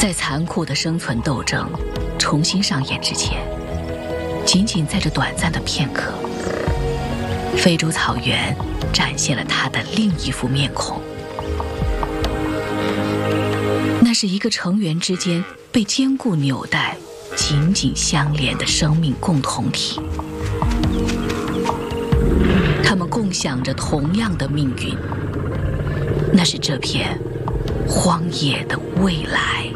在残酷的生存斗争重新上演之前，仅仅在这短暂的片刻，非洲草原展现了它的另一副面孔。那是一个成员之间被坚固纽带、紧紧相连的生命共同体。他们共享着同样的命运，那是这片荒野的未来。